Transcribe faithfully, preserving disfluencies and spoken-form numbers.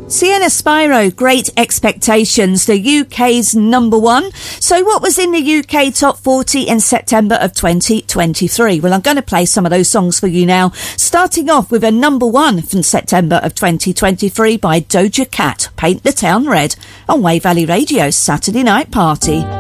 Sienna Spyro, Great Expectations, the U K's number one. So what was in the U K Top forty in September of twenty twenty-three? Well, I'm going to play some of those songs for you now, starting off with a number one from September of twenty twenty-three by Doja Cat, Paint the Town Red, on Wave Valley Radio's Saturday Night Party.